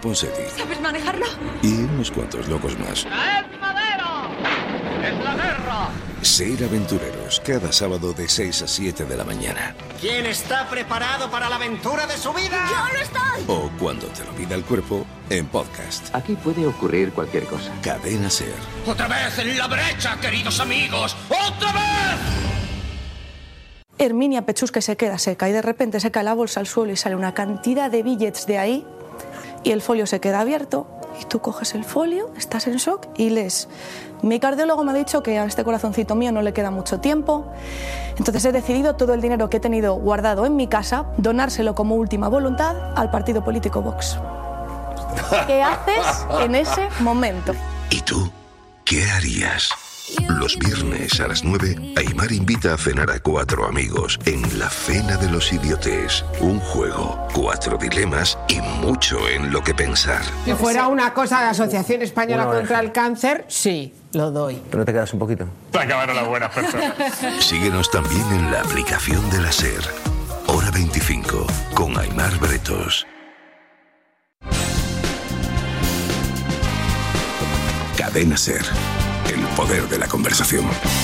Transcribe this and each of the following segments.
Ponseti. ¿Sabes manejarlo? Y unos cuantos locos más. ¡Es madera! ¡Es la guerra! Ser aventureros, cada sábado de 6 a 7 de la mañana. ¿Quién está preparado para la aventura de su vida? ¡Yo lo estoy! O cuando te lo pida el cuerpo, en podcast. Aquí puede ocurrir cualquier cosa. Cadena Ser. ¡Otra vez en la brecha, queridos amigos! ¡Otra vez! Herminia Pechusque se queda seca y de repente se cae la bolsa al suelo y sale una cantidad de billets de ahí y el folio se queda abierto y tú coges el folio, estás en shock y lees: mi cardiólogo me ha dicho que a este corazoncito mío no le queda mucho tiempo, entonces he decidido todo el dinero que he tenido guardado en mi casa, donárselo como última voluntad al partido político Vox. ¿Qué haces en ese momento? ¿Y tú qué harías? Los viernes a las 9, Aimar invita a cenar a 4 amigos en La Cena de los Idiotes. Un juego, 4 dilemas y mucho en lo que pensar. Si fuera una cosa de Asociación Española contra el Cáncer, sí, lo doy. ¿Pero no te quedas un poquito? Te acabaron las buenas personas. Síguenos también en la aplicación de la SER. Hora 25, con Aimar Bretos. Cadena SER. El poder de la conversación.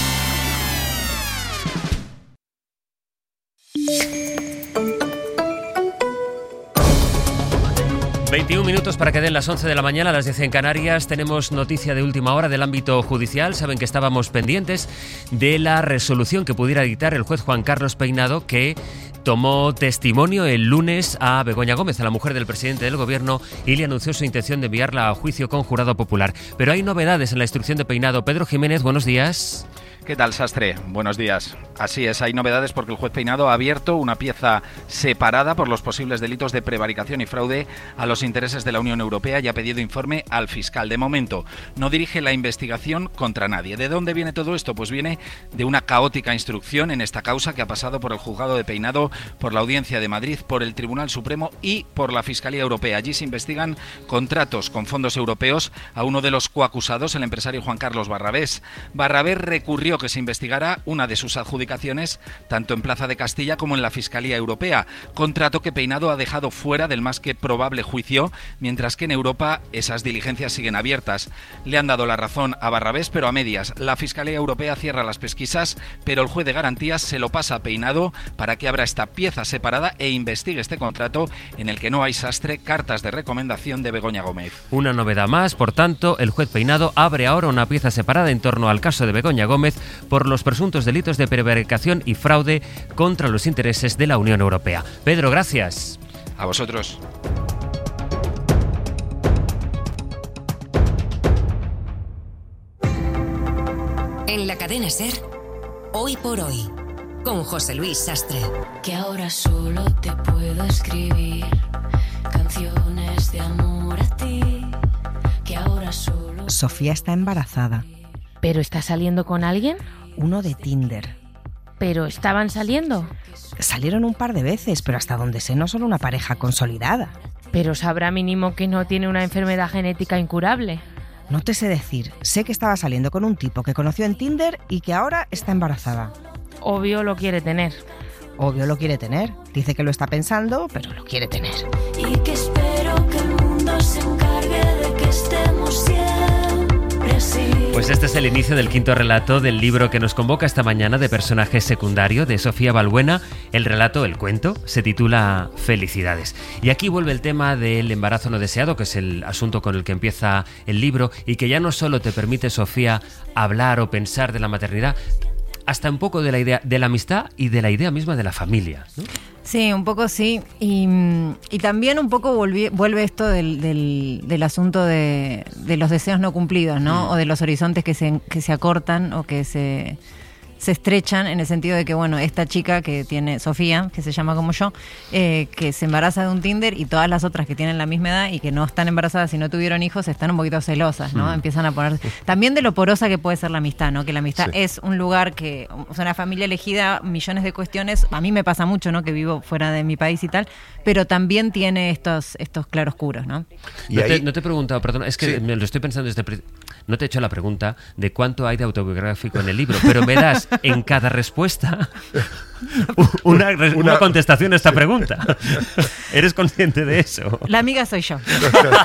...21 para que den las 11 de la mañana, a las 10 en Canarias. Tenemos noticia de última hora del ámbito judicial. Saben que estábamos pendientes de la resolución que pudiera dictar el juez Juan Carlos Peinado, que tomó testimonio el lunes a Begoña Gómez, a la mujer del presidente del gobierno, y le anunció su intención de enviarla a juicio con jurado popular. Pero hay novedades en la instrucción de Peinado. Pedro Jiménez, buenos días. ¿Qué tal, Sastre? Buenos días. Así es, hay novedades porque el juez Peinado ha abierto una pieza separada por los posibles delitos de prevaricación y fraude a los intereses de la Unión Europea y ha pedido informe al fiscal. De momento, no dirige la investigación contra nadie. ¿De dónde viene todo esto? Pues viene de una caótica instrucción en esta causa que ha pasado por el juzgado de Peinado, por la Audiencia de Madrid, por el Tribunal Supremo y por la Fiscalía Europea. Allí se investigan contratos con fondos europeos a uno de los coacusados, el empresario Juan Carlos Barrabés. Barrabés recurrió que se investigara una de sus adjudicaciones tanto en Plaza de Castilla como en la Fiscalía Europea, contrato que Peinado ha dejado fuera del más que probable juicio, mientras que en Europa esas diligencias siguen abiertas. Le han dado la razón a Barrabés, pero a medias. La Fiscalía Europea cierra las pesquisas, pero el juez de garantías se lo pasa a Peinado para que abra esta pieza separada e investigue este contrato en el que no hay sastre, cartas de recomendación de Begoña Gómez. Una novedad más, por tanto, el juez Peinado abre ahora una pieza separada en torno al caso de Begoña Gómez por los presuntos delitos de prevaricación y fraude contra los intereses de la Unión Europea. Pedro, gracias. A vosotros. En la cadena SER, Hoy por Hoy, con José Luis Sastre. Que ahora solo te puedo escribir canciones de amor a ti. Que ahora solo... Sofía está embarazada. ¿Pero está saliendo con alguien? Uno de Tinder. ¿Pero estaban saliendo? Salieron un par de veces, pero hasta donde sé no son una pareja consolidada. ¿Pero sabrá mínimo que no tiene una enfermedad genética incurable? No te sé decir. Sé que estaba saliendo con un tipo que conoció en Tinder y que ahora está embarazada. Obvio lo quiere tener. Obvio lo quiere tener. Dice que lo está pensando, pero lo quiere tener. Y que espero que el mundo se encargue de que estemos siempre así. Pues este es el inicio del quinto relato del libro que nos convoca esta mañana de personaje secundario de Sofía Balbuena. El relato, el cuento, se titula Felicidades. Y aquí vuelve el tema del embarazo no deseado, que es el asunto con el que empieza el libro y que ya no solo te permite, Sofía, hablar o pensar de la maternidad, hasta un poco de la idea de la amistad y de la idea misma de la familia, ¿no? Sí, un poco sí. Y también un poco vuelve esto del asunto de los deseos no cumplidos, ¿no? O de los horizontes que se acortan o que se estrechan, en el sentido de que, bueno, esta chica que tiene, Sofía, que se llama como yo, que se embaraza de un Tinder, y todas las otras que tienen la misma edad y que no están embarazadas y no tuvieron hijos están un poquito celosas, ¿no? Empiezan a ponerse... También de lo porosa que puede ser la amistad, ¿no? Que la amistad es un lugar que... O sea, una familia elegida, millones de cuestiones. A mí me pasa mucho, ¿no? Que vivo fuera de mi país y tal, pero también tiene estos claroscuros, ¿no? Y no te he preguntado, perdón, es que me lo estoy pensando desde... No te he hecho la pregunta de cuánto hay de autobiográfico en el libro, pero me das en cada respuesta una contestación a esta pregunta. ¿Eres consciente de eso? La amiga soy yo.